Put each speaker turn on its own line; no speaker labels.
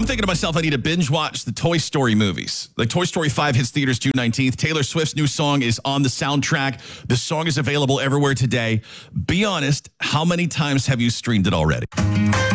I'm thinking to myself, I need to binge watch the Toy Story movies. Like Toy Story 5 hits theaters June 19th. Taylor Swift's new song is on the soundtrack. The song is available everywhere today. Be honest, how many times have you streamed it already?